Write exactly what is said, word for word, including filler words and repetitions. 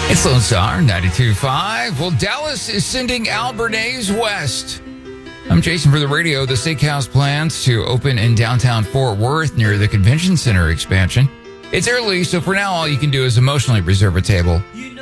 It's Lone Star ninety-two point five. Well, Dallas is sending Albernays west. I'm Jason for the radio. The steakhouse plans to open in downtown Fort Worth near the convention center expansion. It's early, so for now, all you can do is emotionally reserve a table.